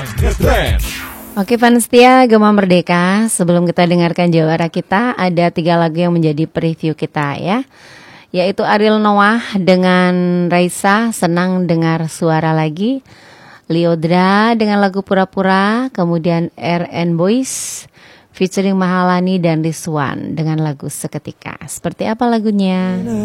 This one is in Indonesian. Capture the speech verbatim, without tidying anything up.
Ngetrend. Oke, fans setia Gema Merdeka, sebelum kita dengarkan jawara kita, ada tiga lagu yang menjadi preview kita ya, yaitu Ariel Noah dengan Raisa, Senang Dengar Suara Lagi, Liodra dengan lagu Pura-Pura, kemudian R N Boys featuring Mahalani dan Rizwan dengan lagu Seketika. Seperti apa lagunya?